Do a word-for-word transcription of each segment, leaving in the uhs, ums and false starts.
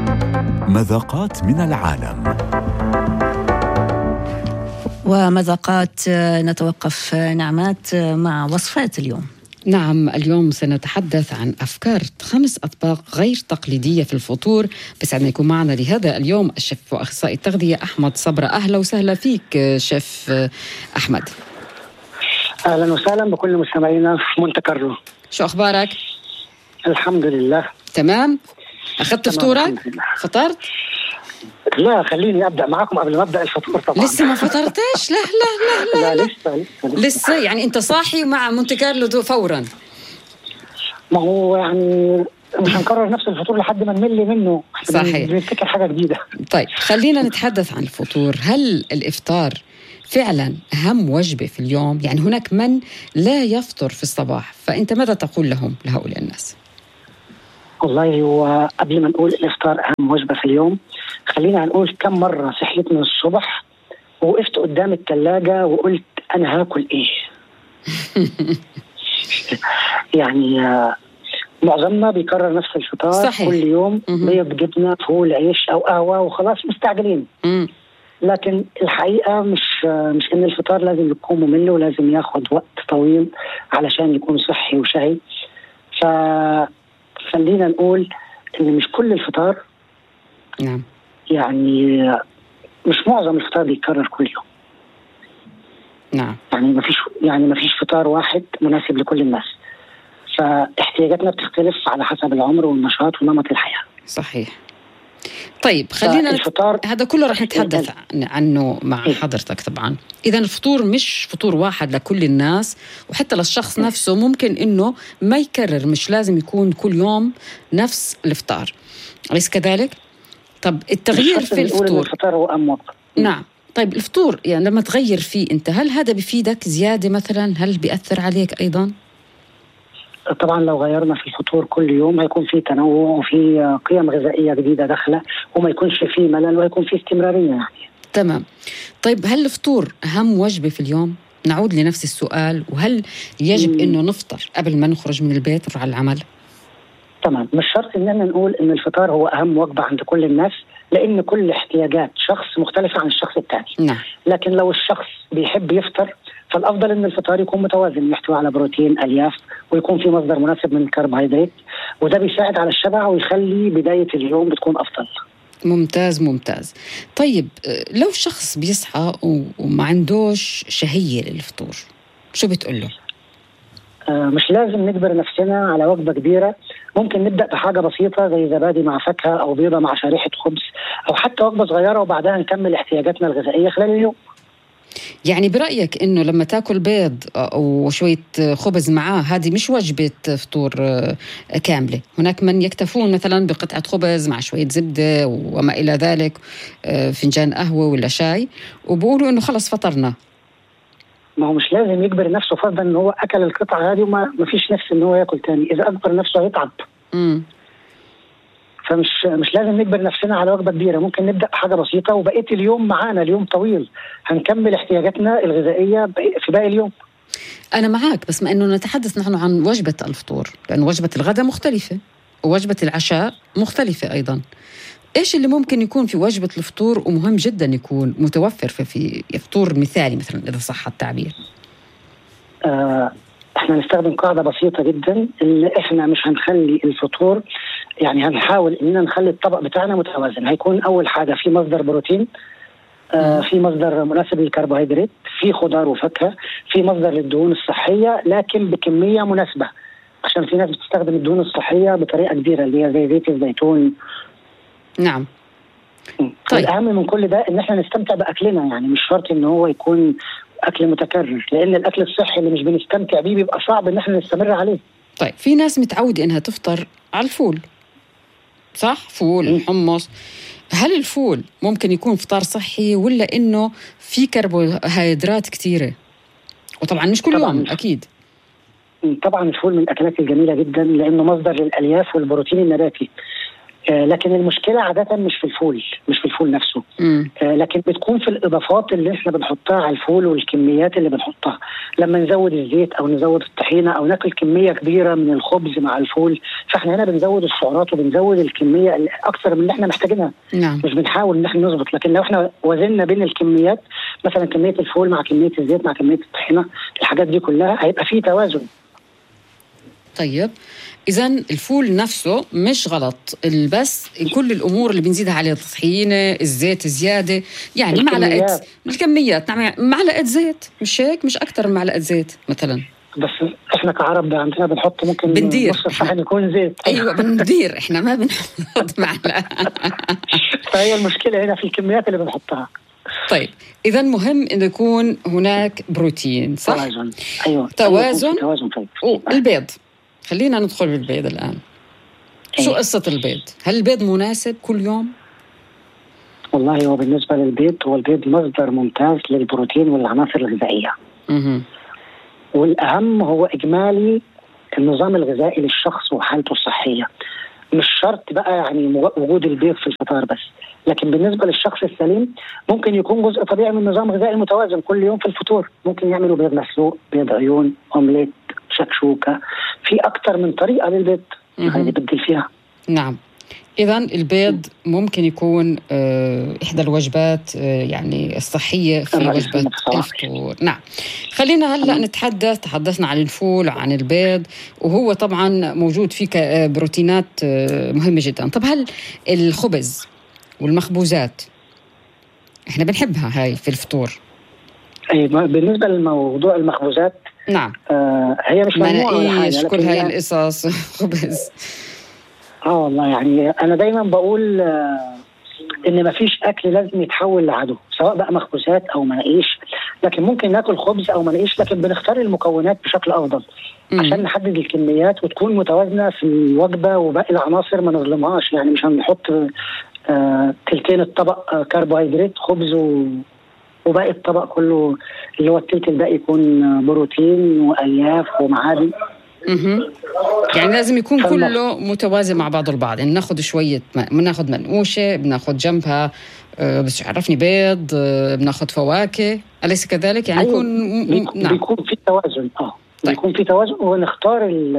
مذاقات من العالم. ومذاقات نتوقف نعمات مع وصفات اليوم. نعم، اليوم سنتحدث عن أفكار خمس أطباق غير تقليدية في الفطور. بسعدنا يكون معنا لهذا اليوم الشيف وأخصائي التغذية أحمد صبرة. أهلا وسهلا فيك شيف أحمد. أهلا وسهلا بكل مستمعينا في مونte كارلو. شو أخبارك؟ الحمد لله تمام. أخذت فطورك؟ فطرت؟ لا، خليني أبدأ معكم قبل ما أبدأ الفطور. طبعا لسه ما فطرتش؟ لا لا لا لا, لا, لا. لسه, لسه لسه لسه يعني أنت صاحي مع مونte كارلو فورا؟ ما هو يعني مش هنكرر نفس الفطور لحد ما نمل منه. صحيح، بنفتكر حاجة جديدة. طيب خلينا نتحدث عن الفطور. هل الإفطار فعلا أهم وجبة في اليوم؟ يعني هناك من لا يفطر في الصباح، فأنت ماذا تقول لهم لهؤلاء الناس؟ والله هو قبل ما نقول الإفطار أهم وجبة في اليوم، خلينا نقول كم مرة صحيت من الصبح ووقفت قدام الثلاجة وقلت أنا هاكل إيه. يعني معظمنا بيكرر نفس الفطار. صحيح. كل يوم بيض جبنة فول عيش أو قهوة وخلاص مستعجلين. م- لكن الحقيقة مش مش إن الفطار لازم يكون ممل ولازم ياخد وقت طويل علشان يكون صحي وشهي. فخلينا نقول إن مش كل الفطار، نعم، يعني مش معظم الفطار بيتكرر كل يوم. نعم، يعني ما فيش يعني ما فيش فطار واحد مناسب لكل الناس، فاحتياجاتنا بتختلف على حسب العمر والنشاط ونمط الحياة. صحيح. طيب خلينا الفطار هذا كله رح نتحدث عنه مع حضرتك طبعا. إذا الفطور مش فطور واحد لكل الناس، وحتى للشخص نفسه ممكن إنه ما يكرر، مش لازم يكون كل يوم نفس الفطار، أليس كذلك؟ طب التغيير في الفطور، الفطار هو أهم وقت. نعم. طيب الفطور يعني لما تغير فيه أنت، هل هذا بيفيدك زيادة مثلا؟ هل بيأثر عليك أيضا؟ طبعا لو غيرنا في الفطور كل يوم هيكون في تنوع وفي قيم غذائية جديدة داخلة، وما يكونش فيه ملل ويكون فيه استمرارية يعني. تمام. طيب هل الفطور أهم وجبة في اليوم؟ نعود لنفس السؤال، وهل يجب مم. إنه نفطر قبل ما نخرج من البيت نروح على العمل؟ تمام، مش شرط إننا نقول إن الفطار هو أهم وجبة عند كل الناس، لأن كل احتياجات شخص مختلفة عن الشخص الثاني. نعم. لكن لو الشخص بيحب يفطر فالأفضل إن الفطار يكون متوازن، يحتوي على بروتين ألياف ويكون في مصدر مناسب من الكربوهيدرات، وده بيساعد على الشبع ويخلي بداية اليوم بتكون أفضل. ممتاز ممتاز. طيب لو شخص بيصحى وما عندوش شهية للفطور، شو بتقول له؟ آه مش لازم نجبر نفسنا على وجبة كبيرة، ممكن نبدأ بحاجة بسيطة زي زبادي مع فاكهة أو بيضة مع شريحة خبز، أو حتى وجبة صغيرة وبعدها نكمل احتياجاتنا الغذائية خلال اليوم. يعني برأيك إنه لما تاكل بيض أو شوية خبز معاه، هذه مش وجبة فطور كاملة؟ هناك من يكتفون مثلا بقطعة خبز مع شوية زبدة وما إلى ذلك، فنجان قهوة ولا شاي، وبقولوا إنه خلص فطرنا. ما هو مش لازم يجبر نفسه فرضا إنه هو أكل القطعة هذه وما ما فيش نفس إنه هو يأكل تاني. إذا أجبر نفسه هيتعب. امم فمش مش لازم نجبر نفسنا على وجبة كبيرة، ممكن نبدأ بحاجة بسيطة وبقية اليوم معانا، اليوم طويل هنكمل احتياجاتنا الغذائية في باقي اليوم. أنا معاك، بس ما إنه نتحدث نحن عن وجبة الفطور، لأن وجبة الغداء مختلفة ووجبة العشاء مختلفة أيضا. إيش اللي ممكن يكون في وجبة الفطور ومهم جدا يكون متوفر في, في فطور مثالي مثلا إذا صح التعبير؟ آه احنا نستخدم قاعدة بسيطة جدا، ان احنا مش هنخلي الفطور، يعني هنحاول اننا نخلي الطبق بتاعنا متوازن. هيكون اول حاجة في مصدر بروتين، آه في مصدر مناسب للكربوهيدرات، في خضار وفاكهة، في مصدر للدهون الصحية لكن بكمية مناسبة، عشان في ناس بتستخدم الدهون الصحية بطريقة كبيرة اللي هي زي زيت الزيتون. نعم. طيب الأهم من كل ده ان احنا نستمتع بأكلنا، يعني مش شرط ان هو يكون أكل متكرر، لأن الأكل الصحي اللي مش بنستمتع بيه بيبقى صعب إن احنا نستمر عليه. طيب في ناس متعودة إنها تفطر على الفول، صح؟ فول حمص. هل الفول ممكن يكون فطار صحي ولا إنه في كربوهيدرات كتيرة؟ وطبعا مش كل طبعاً يوم أكيد. طبعا الفول من الأكلات الجميلة جدا لأنه مصدر للألياف والبروتين النباتي. آه لكن المشكله عاده مش في الفول، مش في الفول نفسه، آه لكن بتكون في الاضافات اللي احنا بنحطها على الفول والكميات اللي بنحطها. لما نزود الزيت او نزود الطحينه او ناكل كميه كبيره من الخبز مع الفول، فاحنا هنا بنزود السعرات وبنزود الكميه اكثر من اللي احنا محتاجينها. نعم. مش بنحاول ان احنا نظبط، لكن لو احنا وزننا بين الكميات، مثلا كميه الفول مع كميه الزيت مع كميه الطحينه، الحاجات دي كلها هيبقى فيه توازن. طيب إذا الفول نفسه مش غلط، بس كل الأمور اللي بنزيدها عليه، الطحينة، الزيت زيادة، يعني معلقة الكميات، نعم معلقة زيت، مش هيك؟ مش أكتر من معلقة زيت مثلا. بس احنا كعرب عندنا بنحط ممكن بندير نص الصحن يكون زيت. ايوه بندير، احنا ما بنحط معلقة. فهي المشكلة هنا في الكميات اللي بنحطها. طيب إذا مهم إنه يكون هناك بروتين، صح؟ توازن. أيوة. توازن. أيوة. توازن طيب. أوه. البيض، خلينا ندخل بالبيض الآن. أيوة. شو قصة البيض؟ هل البيض مناسب كل يوم؟ والله هو بالنسبة للبيض، هو البيض مصدر ممتاز للبروتين والعناصر الغذائية. اها. والأهم هو إجمالي النظام الغذائي للشخص وحالته الصحية. مش شرط بقى يعني وجود البيض في الفطار بس، لكن بالنسبة للشخص السليم ممكن يكون جزء طبيعي من نظام غذائي متوازن كل يوم في الفطور. ممكن يعملوا بيض مسلوق، بيض عيون، أومليت، شكشوكة، في أكتر من طريقة للبيض يعني بدل فيها. نعم. إذن البيض ممكن يكون آه إحدى الوجبات آه يعني الصحية في وجبة الفطور. نعم. خلينا هلأ نتحدث، تحدثنا عن الفول عن البيض، وهو طبعا موجود فيه بروتينات آه مهمة جدا. طب هل الخبز والمخبوزات إحنا بنحبها هاي في الفطور؟ أي بالنسبة لموضوع المخبوزات، نعم آه هي مش ممنوعة ولا حاجة، كل هاي القصص خبز. اه والله يعني انا دايما بقول آه ان مفيش اكل لازم يتحول لعدو، سواء بقى مخبوزات او مناقيش، لكن ممكن ناكل خبز او مناقيش، لكن بنختار المكونات بشكل افضل م- عشان نحدد الكميات وتكون متوازنه في الوجبه، وباقي العناصر ما نظلمهاش. يعني مش هنحط آه تلتين الطبق آه كربوهيدرات خبز و وباقي الطبق كله اللي هو التلت الباقي يكون بروتين والياف ومعادن. اها. يعني لازم يكون كله متوازن مع بعض البعض. يعني ناخذ شويه، بناخذ منقوشه، بناخذ جنبها أه بس عرفني بيض، أه بناخذ فواكه، اليس كذلك؟ يعني أيوة. يكون بيكون, نعم. بيكون في توازن. اه طيب. بيكون في توازن، ونختار ال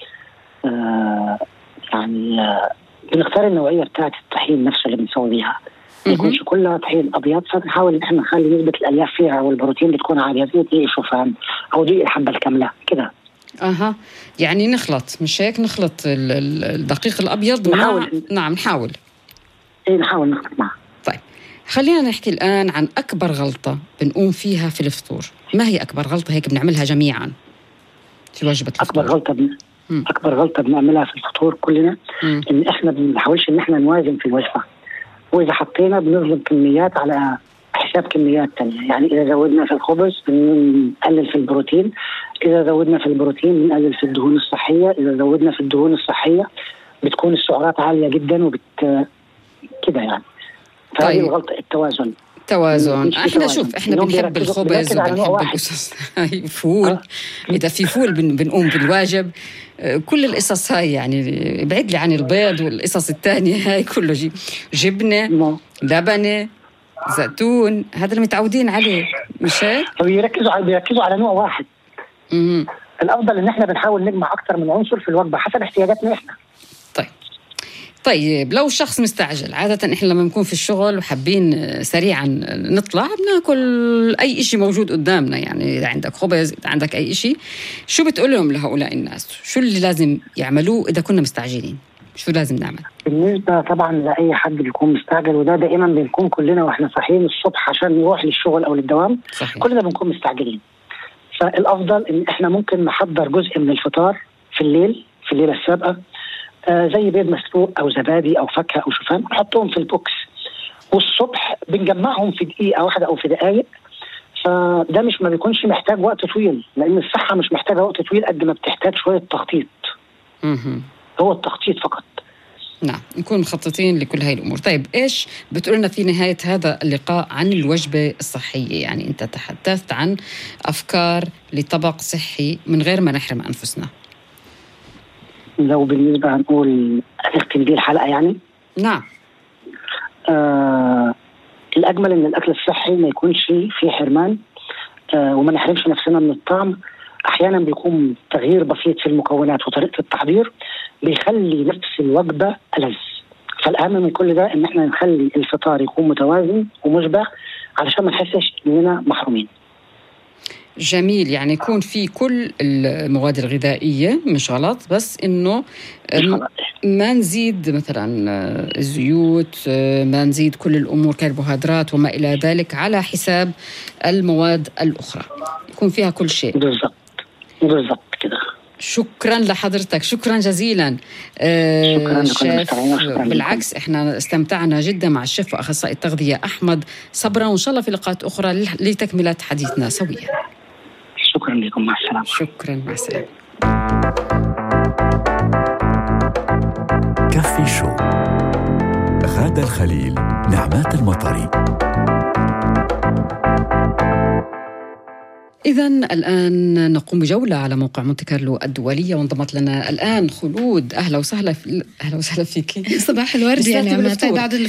آه يعني آه بنختار النوعيه بتاعه الطحين نفسه اللي بنسوي بيها، ما يكونش كلها طحين ابيض، فبنحاول ان احنا نخلي نسبه الالياف فيها والبروتين بتكون عاليه، زي دقيق الشوفان او دقيق الحبه الكامله كده. اها. يعني نخلط، مش هيك؟ نخلط الدقيق الابيض نحاول. مع نعم نحاول ايه نحاول نخلط معه. طيب خلينا نحكي الان عن اكبر غلطه بنقوم فيها في الفطور. ما هي اكبر غلطه هيك بنعملها جميعا في وجبه الفطور؟ اكبر غلطه بن... اكبر غلطه بنعملها في الفطور كلنا م. ان احنا بنحاولش ان احنا نوازن في الوجبه، واذا حطينا بنظلم كميات على حساب كميات تانية. يعني إذا زودنا في الخبز بنقلل في البروتين، إذا زودنا في البروتين بنقلل في الدهون الصحية، إذا زودنا في الدهون الصحية بتكون السعرات عالية جدا وبت كده يعني. فهذه طيب. الغلطة التوازن. توازن. احنا شوف احنا بنحب الخبز وبنحب القصص هاي فول آه. اذا في فول بن بنقوم بالواجب. كل القصص هاي يعني بعد لي عن البيض والقصص الثانيه هاي كله جي. جبنه م. لبنه زيتون، هذا اللي متعودين عليه، مش هيك؟ بيركزوا على بيركزوا على نوع واحد. امم الافضل ان احنا بنحاول نجمع اكثر من عنصر في الوجبه حسب احتياجاتنا احنا. طيب طيب لو شخص مستعجل، عادة إحنا لما نكون في الشغل وحابين سريعا نطلع بناكل أي إشي موجود قدامنا. يعني إذا عندك خبز، إذا عندك أي إشي، شو بتقول لهم لهؤلاء الناس؟ شو اللي لازم يعملوه إذا كنا مستعجلين؟ شو لازم نعمل؟ بالنسبة طبعا لأي حد بيكون مستعجل، وده دائما بنكون كلنا وإحنا صاحيين الصبح عشان نروح للشغل أو للدوام، صحيح. كلنا بنكون مستعجلين. فالأفضل إن إحنا ممكن نحضر جزء من الفطار في الليل، في الليلة السابقة، آه زي بيض مسلوق أو زبادي أو فاكهة أو شوفان، نحطهم في البوكس، والصبح بنجمعهم في دقيقة واحدة أو في دقائق. فده مش ما بيكونش محتاج وقت طويل، لأن الصحة مش محتاجة وقت طويل قد ما بتحتاج شوية تخطيط. هو التخطيط فقط. نعم، نكون مخططين لكل هاي الأمور. طيب إيش بتقولنا في نهاية هذا اللقاء عن الوجبة الصحية؟ يعني أنت تحدثت عن أفكار لطبق صحي من غير ما نحرم أنفسنا. لو بالنسبة هنقول نختم دي الحلقة يعني نعم. آه الأجمل إن الأكل الصحي ما يكونش فيه حرمان، آه وما نحرمش نفسنا من الطعم. أحيانا بيكون تغيير بسيط في المكونات وطريقة التحضير بيخلي نفس الوجبة ألذ. فالأهم من كل ده إن احنا نخلي الفطار يكون متوازن ومشبع علشان ما نحسش إننا محرومين. جميل، يعني يكون في كل المواد الغذائية مش غلط، بس إنه ما نزيد مثلا الزيوت، ما نزيد كل الأمور كربوهيدرات وما إلى ذلك على حساب المواد الأخرى، يكون فيها كل شيء. بالضبط بالضبط كده. شكرا لحضرتك، شكرا جزيلا. شكرا شيف، بالعكس احنا استمتعنا جدا مع الشيف واخصائي التغذيه احمد صبرا، وان شاء الله في لقاءات اخرى لتكمله حديثنا سويا. شكرا لكم، مع السلامه. شكرا، مع السلامه. كافي شو، غادة الخليل، نعمات المطري. إذن الآن نقوم بجولة على موقع مونتي كارلو الدولية، وانضمت لنا الآن خلود. أهلا وسهلا في... أهلا وسهلا فيك. صباح الورد يا نعمات. بعد